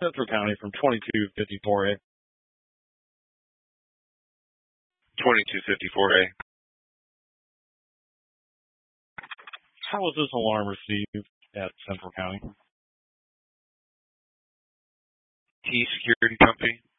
Central County from 2254A. 2254A. How was this alarm received at Central County? T Security Company.